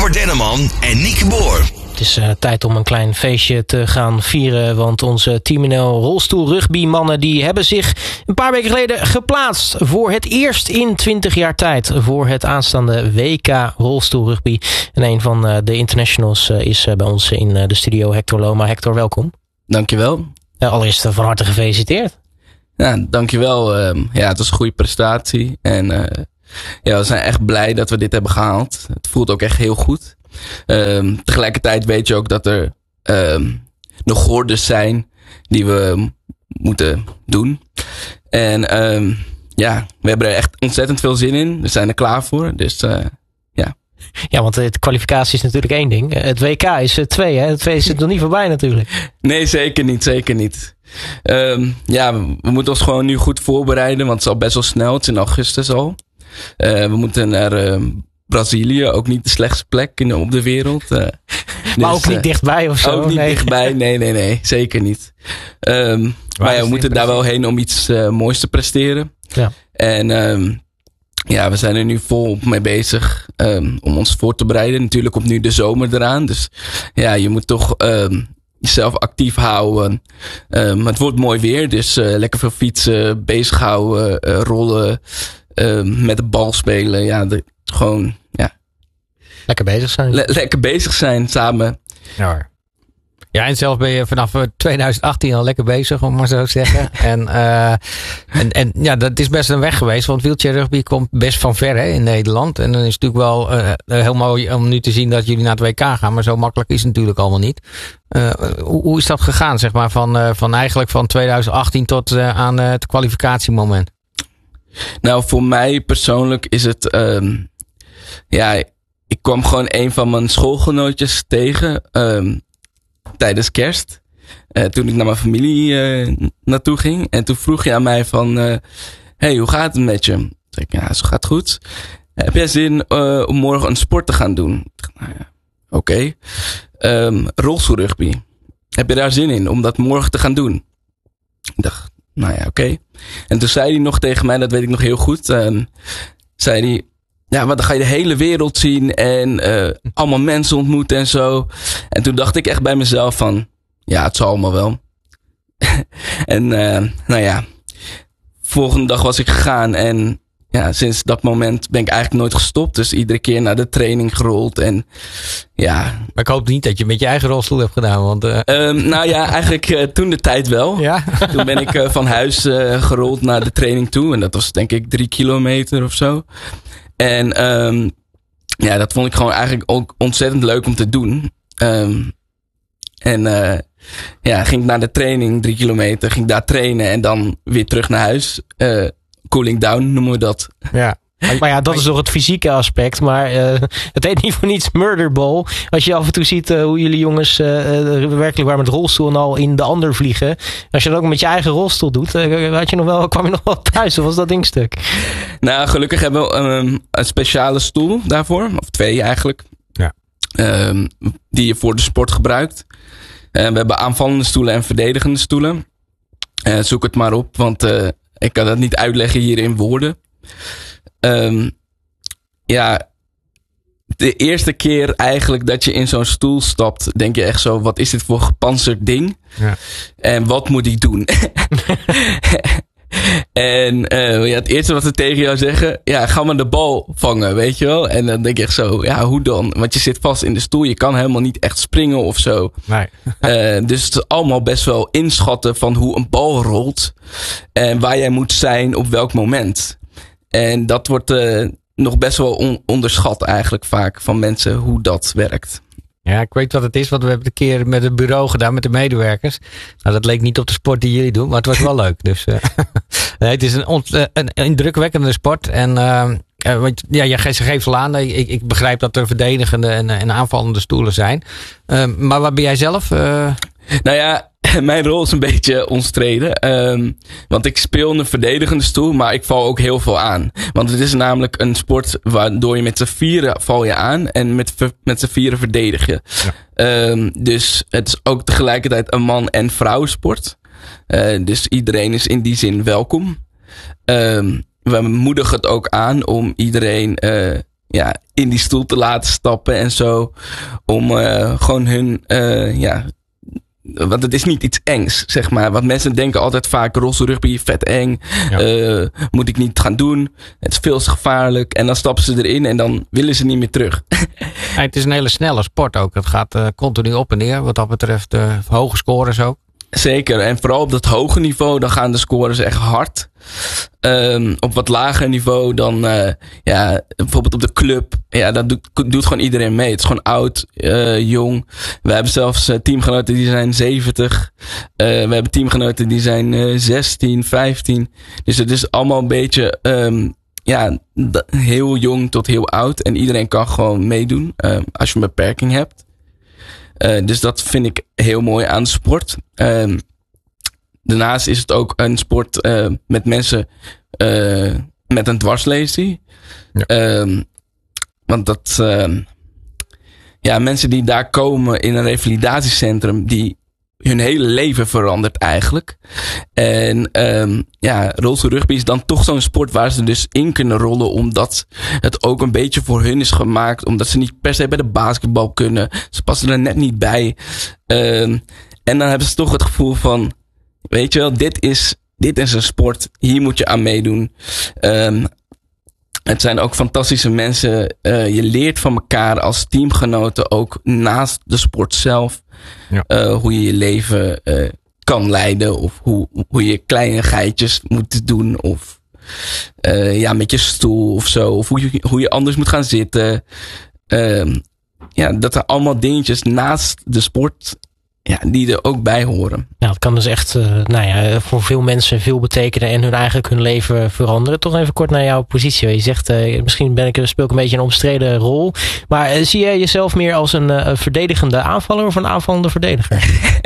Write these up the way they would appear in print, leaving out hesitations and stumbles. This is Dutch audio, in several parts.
Cor Denneman en Nieke Boer. Het is tijd om een klein feestje te gaan vieren, want onze Team NL rolstoelrugbymannen die hebben zich een paar weken geleden geplaatst voor het eerst in 20 jaar tijd voor het aanstaande WK rolstoelrugby. En een van de internationals is bij ons in de studio, Hector Loma. Hector, welkom. Dankjewel. Allereerst van harte gefeliciteerd. Ja, dankjewel. Het was een goede prestatie en we zijn echt blij dat we dit hebben gehaald. Het voelt ook echt heel goed. Tegelijkertijd weet je ook dat er nog hordes zijn die we moeten doen. En we hebben er echt ontzettend veel zin in. We zijn er klaar voor. Dus Ja, want de kwalificatie is natuurlijk één ding. Het WK is 2, hè? Het feest is nog niet voorbij natuurlijk. Nee, zeker niet. We moeten ons gewoon nu goed voorbereiden, want het is al best wel snel. Het is in augustus al. We moeten naar Brazilië, ook niet de slechtste plek op de wereld. Maar ook niet dichtbij of zo? Ook niet dichtbij, nee, zeker niet. Maar we moeten daar wel heen om iets moois te presteren. Ja. En we zijn er nu volop mee bezig om ons voor te bereiden. Natuurlijk komt nu de zomer eraan, dus je moet toch jezelf actief houden. Het wordt mooi weer, dus lekker veel fietsen, bezighouden, rollen, met de bal spelen. Lekker bezig zijn. Lekker bezig zijn samen. Ja, en zelf ben je vanaf 2018 al lekker bezig, om maar zo te zeggen. En dat is best een weg geweest, want wheelchair rugby komt best van ver in Nederland. En dan is het natuurlijk wel heel mooi om nu te zien dat jullie naar het WK gaan, maar zo makkelijk is het natuurlijk allemaal niet. Hoe is dat gegaan, zeg maar, van 2018 tot aan het kwalificatiemoment? Nou, voor mij persoonlijk is het, ik kwam gewoon een van mijn schoolgenootjes tegen tijdens kerst. Toen ik naar mijn familie naartoe ging. En toen vroeg hij aan mij van, hey, hoe gaat het met je? Toen zei ik, ja, zo gaat goed. Heb jij zin om morgen een sport te gaan doen? Oké. Rolstoelrugby. Heb je daar zin in om dat morgen te gaan doen? Ik dacht, oké. En toen zei hij nog tegen mij, dat weet ik nog heel goed. Zei hij, ja, maar dan ga je de hele wereld zien en allemaal mensen ontmoeten en zo. En toen dacht ik echt bij mezelf van, ja, het zal allemaal wel. En volgende dag was ik gegaan en sinds dat moment ben ik eigenlijk nooit gestopt. Dus iedere keer naar de training gerold en Maar ik hoop niet dat je met je eigen rolstoel hebt gedaan, want eigenlijk toen de tijd wel. Ja? Toen ben ik van huis gerold naar de training toe en dat was denk ik 3 kilometer of zo. En dat vond ik gewoon eigenlijk ook ontzettend leuk om te doen. Ging ik naar de training, 3 kilometer, ging daar trainen en dan weer terug naar huis. Cooling down noemen we dat. Ja. Maar dat is toch het fysieke aspect. Maar het heet niet voor niets Murderball. Als je af en toe ziet hoe jullie jongens werkelijk waar met rolstoel en al in de ander vliegen. Als je dat ook met je eigen rolstoel doet, kwam je nog wel thuis of was dat ding stuk? Nou, gelukkig hebben we een speciale stoel daarvoor. Of 2 eigenlijk. Ja. Die je voor de sport gebruikt. We hebben aanvallende stoelen en verdedigende stoelen. Zoek het maar op, want ik kan dat niet uitleggen hier in woorden. De eerste keer eigenlijk dat je in zo'n stoel stapt, denk je echt zo, wat is dit voor gepantserd ding? Ja. En wat moet ik doen? En het eerste wat ze tegen jou zeggen, ga maar de bal vangen, weet je wel? En dan denk je echt zo, hoe dan? Want je zit vast in de stoel, je kan helemaal niet echt springen of zo. Nee. Dus het is allemaal best wel inschatten van hoe een bal rolt en waar jij moet zijn op welk moment. En dat wordt nog best wel onderschat eigenlijk vaak van mensen hoe dat werkt. Ja, ik weet wat het is, want we hebben het een keer met het bureau gedaan met de medewerkers. Nou, dat leek niet op de sport die jullie doen, maar het was wel leuk. Dus nee, het is een indrukwekkende sport. En ze geeft al aan. Ik begrijp dat er verdedigende en aanvallende stoelen zijn. Maar wat ben jij zelf? Mijn rol is een beetje omstreden. Want ik speel een verdedigende stoel, maar ik val ook heel veel aan. Want het is namelijk een sport waardoor je met z'n vieren val je aan en met z'n vieren verdedig je. Ja. Dus het is ook tegelijkertijd een man- en vrouwensport. Dus iedereen is in die zin welkom. We moedigen het ook aan om iedereen in die stoel te laten stappen en zo. Om gewoon hun, want het is niet iets engs, zeg maar. Want mensen denken altijd vaak, rolstoelrugby, vet eng. Ja. Moet ik niet gaan doen. Het is veel te gevaarlijk. En dan stappen ze erin en dan willen ze niet meer terug. Het is een hele snelle sport ook. Het gaat continu op en neer. Wat dat betreft hoge scores ook. Zeker. En vooral op dat hoge niveau, dan gaan de scores echt hard. Op wat lager niveau dan, bijvoorbeeld op de club. Ja, dat doet gewoon iedereen mee. Het is gewoon oud, jong. We hebben zelfs teamgenoten die zijn 70. We hebben teamgenoten die zijn 16, 15. Dus het is allemaal een beetje, heel jong tot heel oud. En iedereen kan gewoon meedoen, als je een beperking hebt. Dus dat vind ik heel mooi aan de sport. Daarnaast is het ook een sport met mensen met een dwarslesie. Ja. Want dat... mensen die daar komen in een revalidatiecentrum, die hun hele leven verandert eigenlijk. En rolstoelrugby is dan toch zo'n sport waar ze dus in kunnen rollen, omdat het ook een beetje voor hun is gemaakt, omdat ze niet per se bij de basketbal kunnen. Ze passen er net niet bij. En dan hebben ze toch het gevoel van, weet je wel, dit is een sport, hier moet je aan meedoen. Het zijn ook fantastische mensen. Je leert van elkaar als teamgenoten, ook naast de sport zelf. Ja. Hoe je je leven kan leiden. Of hoe je kleine geitjes moet doen. Of met je stoel of zo. Of hoe je anders moet gaan zitten. Dat zijn allemaal dingetjes naast de sport, die er ook bij horen. Nou, het kan dus echt voor veel mensen veel betekenen en hun leven veranderen. Toch even kort naar jouw positie. Je zegt, misschien speel ik een beetje een omstreden rol. Maar zie jij jezelf meer als een verdedigende aanvaller of een aanvallende verdediger?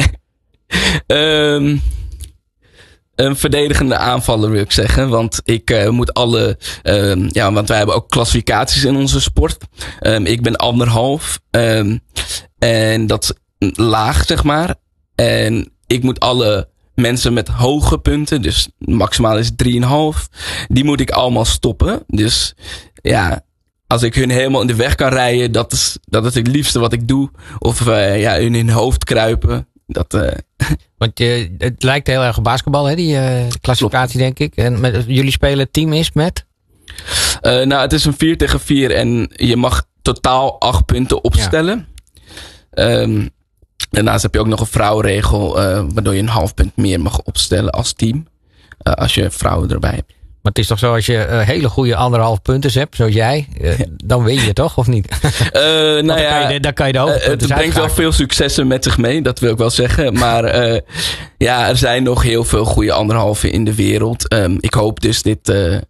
Een verdedigende aanvaller wil ik zeggen. Want ik moet want wij hebben ook klassificaties in onze sport. Ik ben 1,5. En dat laag, zeg maar. En ik moet alle mensen met hoge punten, dus maximaal is 3,5, die moet ik allemaal stoppen. Dus als ik hun helemaal in de weg kan rijden, dat is het liefste wat ik doe. Of hun in hun hoofd kruipen. Want het lijkt heel erg op basketbal, hè, die klassificatie, denk ik. En jullie spelen team is met? Het is een 4 tegen 4 en je mag totaal 8 punten opstellen. Ja. Daarnaast heb je ook nog een vrouwenregel, waardoor je een half punt meer mag opstellen als team. Als je vrouwen erbij hebt. Maar het is toch zo, als je hele goede 1,5 punten hebt, zoals jij, dan win je toch, of niet? Dan kan je de hoogte het brengt wel veel successen met zich mee, dat wil ik wel zeggen. Maar er zijn nog heel veel goede 1,5 in de wereld. Ik hoop dus dit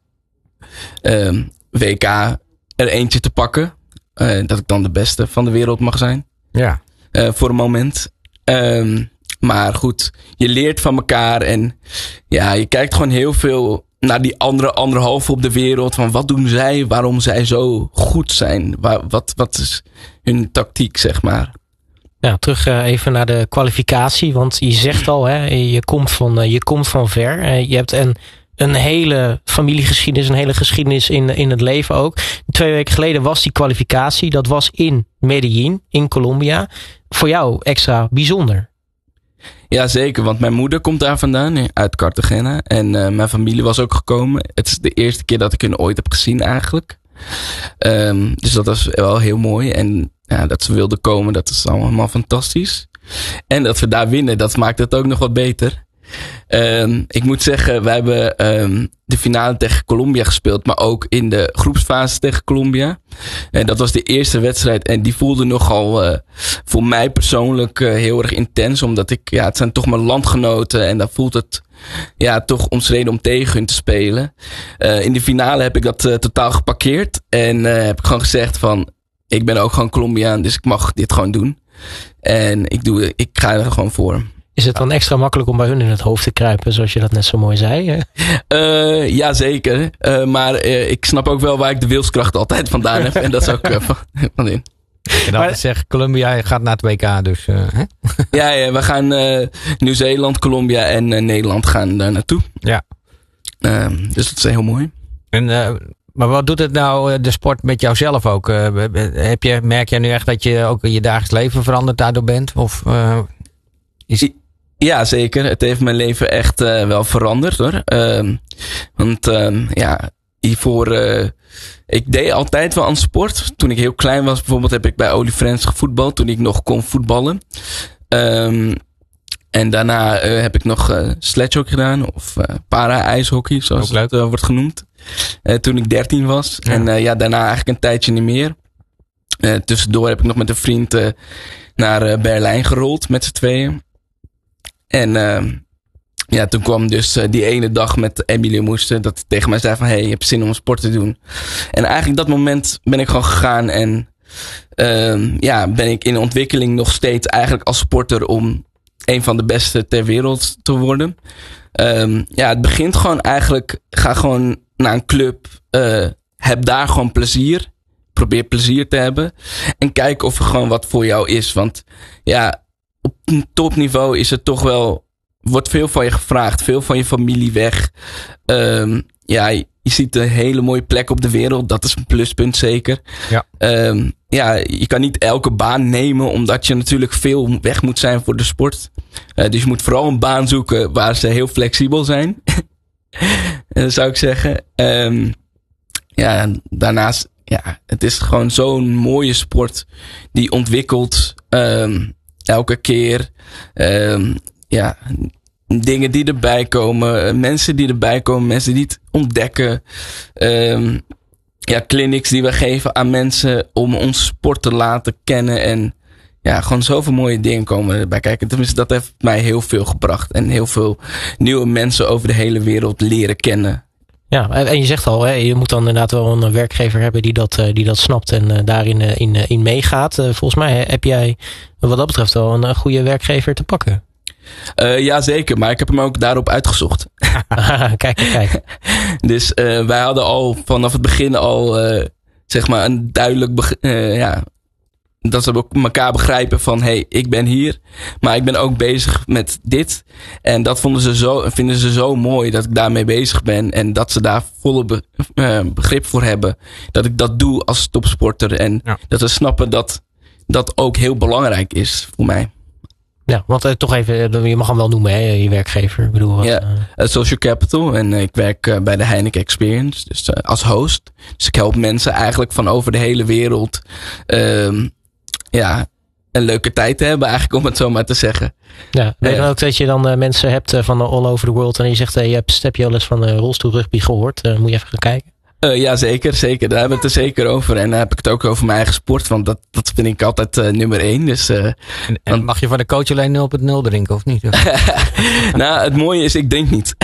WK er eentje te pakken. Dat ik dan de beste van de wereld mag zijn. Ja. Voor een moment. Maar goed, je leert van elkaar. En je kijkt gewoon heel veel naar die andere 1,5 op de wereld. Van wat doen zij? Waarom zij zo goed zijn? Wat is hun tactiek, zeg maar? Ja, terug even naar de kwalificatie. Want je zegt al, hè, je komt van ver. Je hebt een hele familiegeschiedenis, een hele geschiedenis in het leven ook. 2 weken geleden was die kwalificatie. Dat was in Medellín, in Colombia. Voor jou extra bijzonder. Ja, zeker. Want mijn moeder komt daar vandaan, uit Cartagena. En mijn familie was ook gekomen. Het is de eerste keer dat ik hun ooit heb gezien eigenlijk. Dus dat was wel heel mooi. En dat ze wilden komen, dat is allemaal fantastisch. En dat we daar winnen, dat maakt het ook nog wat beter. Ik moet zeggen, wij hebben de finale tegen Colombia gespeeld, maar ook in de groepsfase tegen Colombia. En dat was de eerste wedstrijd en die voelde nogal voor mij persoonlijk heel erg intens, omdat het zijn toch mijn landgenoten en dan voelt het toch omstreden om tegen hun te spelen. In de finale heb ik dat totaal geparkeerd en heb ik gewoon gezegd van, ik ben ook gewoon Colombiaan, dus ik mag dit gewoon doen. En ik ga er gewoon voor. Is het dan extra makkelijk om bij hun in het hoofd te kruipen, zoals je dat net zo mooi zei? Ja, zeker. Maar ik snap ook wel waar ik de wilskracht altijd vandaan heb. En dat is ook van in. Ik kan altijd zeggen, Colombia gaat naar het WK, dus... hè? Ja, we gaan Nieuw-Zeeland, Colombia en Nederland gaan daar naartoe. Ja. Dus dat is heel mooi. En Maar wat doet het nou, de sport, met jouzelf ook? Merk jij nu echt dat je ook in je dagelijks leven veranderd daardoor bent? Of Ja, zeker. Het heeft mijn leven echt wel veranderd, hoor. Want hiervoor... ik deed altijd wel aan sport. Toen ik heel klein was, bijvoorbeeld, heb ik bij Olifrens gevoetbald. Toen ik nog kon voetballen. En daarna heb ik nog sledgehockey gedaan. Of para-ijshockey, zoals het wordt genoemd. Toen ik 13 was. Ja. En daarna eigenlijk een tijdje niet meer. Tussendoor heb ik nog met een vriend naar Berlijn gerold. Met z'n tweeën. En toen kwam dus die ene dag met Emily Moesten. Dat hij tegen mij zei van, hey, je hebt zin om sport te doen. En eigenlijk dat moment ben ik gewoon gegaan. En ben ik in ontwikkeling nog steeds eigenlijk als sporter om een van de beste ter wereld te worden. Het begint gewoon eigenlijk, ga gewoon naar een club. Heb daar gewoon plezier. Probeer plezier te hebben. En kijk of er gewoon wat voor jou is. Want op een topniveau is het toch wel, wordt veel van je gevraagd. Veel van je familie weg. Je ziet een hele mooie plek op de wereld. Dat is een pluspunt zeker. Ja. Je kan niet elke baan nemen, omdat je natuurlijk veel weg moet zijn voor de sport. Dus je moet vooral een baan zoeken waar ze heel flexibel zijn. Zou ik zeggen. Daarnaast, het is gewoon zo'n mooie sport die ontwikkelt elke keer. Dingen die erbij komen, mensen die erbij komen, mensen die het ontdekken. Clinics die we geven aan mensen om ons sport te laten kennen. En gewoon zoveel mooie dingen komen erbij kijken. Tenminste, dat heeft mij heel veel gebracht. En heel veel nieuwe mensen over de hele wereld leren kennen. Ja, en je zegt al, je moet dan inderdaad wel een werkgever hebben die dat snapt en daarin in meegaat. Volgens mij heb jij wat dat betreft wel een goede werkgever te pakken. Ja, zeker. Maar ik heb hem ook daarop uitgezocht. Kijk. Dus wij hadden al vanaf het begin zeg maar een duidelijk dat ze ook elkaar begrijpen van, hey, ik ben hier, maar ik ben ook bezig met dit. En dat vinden ze zo mooi dat ik daarmee bezig ben. En dat ze daar volle begrip voor hebben. Dat ik dat doe als topsporter. En dat ze snappen dat dat ook heel belangrijk is voor mij. Ja, want toch even, je mag hem wel noemen, hè, je werkgever. Ik bedoel, Social Capital. En ik werk bij de Heineken Experience. Dus als host. Dus ik help mensen eigenlijk van over de hele wereld een leuke tijd te hebben, eigenlijk, om het zo maar te zeggen. Ja, weet je dan ook dat je dan mensen hebt van all over the world en je zegt, heb je al eens van rolstoelrugby gehoord? Moet je even gaan kijken? Ja, zeker. Daar hebben we het er zeker over. En dan heb ik het ook over mijn eigen sport. Want dat vind ik altijd nummer 1. Dus, en mag je van de coach alleen 0.0 drinken of niet? Nou, het mooie is, ik drink niet.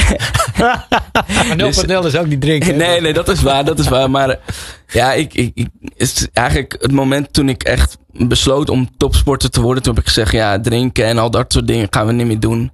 0.0 is ook niet drinken. Nee, dat is waar. Maar is eigenlijk het moment toen ik echt besloot om topsporter te worden. Toen heb ik gezegd, drinken en al dat soort dingen gaan we niet meer doen.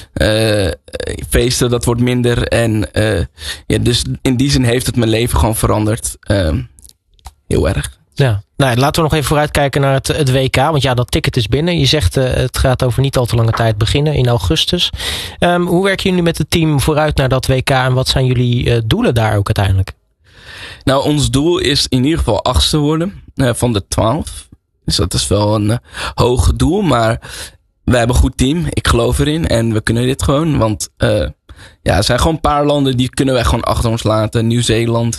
Feesten, dat wordt minder. En dus in die zin heeft het mijn leven gewoon veranderd. Heel erg. Ja, nou, laten we nog even vooruitkijken naar het WK. Want dat ticket is binnen. Je zegt het gaat over niet al te lange tijd beginnen in augustus. Hoe werken jullie met het team vooruit naar dat WK? En wat zijn jullie doelen daar ook uiteindelijk? Nou, ons doel is in ieder geval 8e worden van de 12. Dus dat is wel een hoog doel. Maar wij hebben een goed team. Ik geloof erin. En we kunnen dit gewoon. Want er zijn gewoon een paar landen die kunnen wij gewoon achter ons laten. Nieuw-Zeeland.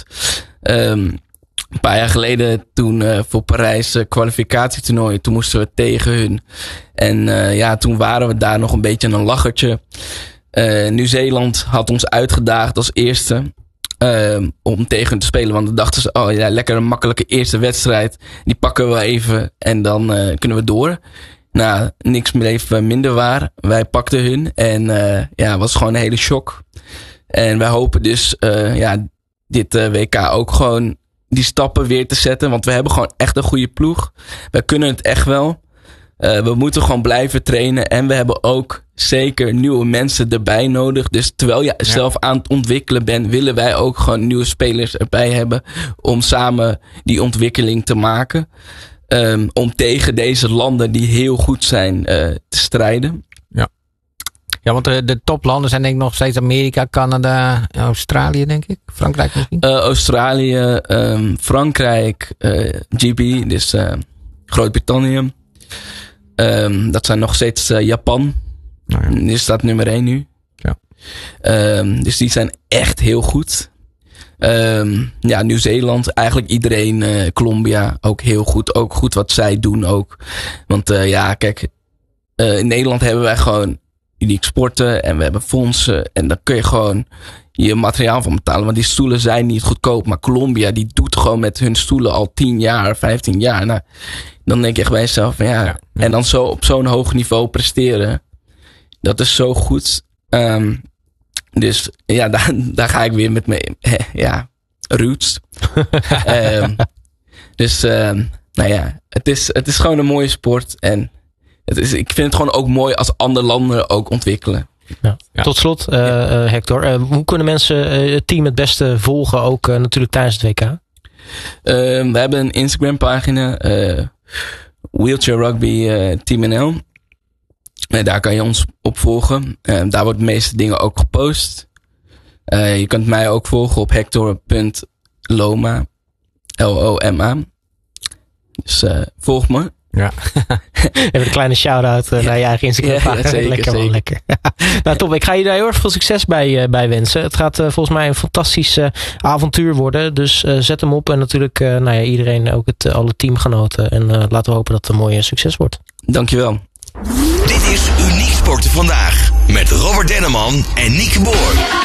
Een paar jaar geleden toen voor Parijs kwalificatietoernooi. Toen moesten we tegen hun. En toen waren we daar nog een beetje een lachertje. Nieuw-Zeeland had ons uitgedaagd als eerste. Om tegen hun te spelen. Want dan dachten ze, lekker een makkelijke eerste wedstrijd. Die pakken we even. En dan kunnen we door. Nou, niks bleef minder waar. Wij pakten hun. En het was gewoon een hele shock. En wij hopen dus dit WK ook gewoon die stappen weer te zetten. Want we hebben gewoon echt een goede ploeg. Wij kunnen het echt wel. We moeten gewoon blijven trainen. En we hebben ook zeker nieuwe mensen erbij nodig. Dus terwijl je zelf aan het ontwikkelen bent, willen wij ook gewoon nieuwe spelers erbij hebben. Om samen die ontwikkeling te maken. Om tegen deze landen die heel goed zijn te strijden. Ja, want de toplanden zijn denk ik nog steeds Amerika, Canada, Australië denk ik. Frankrijk misschien? Australië, Frankrijk, GB, dus Groot-Brittannië. Dat zijn nog steeds Japan. Nou ja. Die staat nummer 1 nu. Ja. Dus die zijn echt heel goed. Nieuw-Zeeland, eigenlijk iedereen. Colombia, ook heel goed. Ook goed wat zij doen ook. Want kijk, in Nederland hebben wij gewoon uniek sporten. En we hebben fondsen. En daar kun je gewoon je materiaal van betalen. Want die stoelen zijn niet goedkoop. Maar Colombia, die doet gewoon met hun stoelen al 10 jaar, 15 jaar. Nou, dan denk je echt bij jezelf van ja. En dan zo op zo'n hoog niveau presteren. Dat is zo goed. Dus ja, daar ga ik weer met mijn roots. Het is gewoon een mooie sport. En ik vind het gewoon ook mooi als andere landen ook ontwikkelen. Ja. Ja. Tot slot, Hector. Hoe kunnen mensen het team het beste volgen? Ook natuurlijk tijdens het WK? We hebben een Instagram pagina. Wheelchair Rugby Team NL. Daar kan je ons op volgen. Daar wordt de meeste dingen ook gepost. Je kunt mij ook volgen op hector.loma. Loma. Dus volg me. Ja. Even een kleine shout-out naar je eigen Instagram. Ja, zeker. Lekker. Nou, top. Ik ga je daar heel erg veel succes bij wensen. Het gaat volgens mij een fantastisch avontuur worden. Dus zet hem op. En natuurlijk iedereen, ook alle teamgenoten. En laten we hopen dat het een mooi succes wordt. Dankjewel. Dit is Uniek Sporten Vandaag. Met Robert Denneman en Nieke Boer.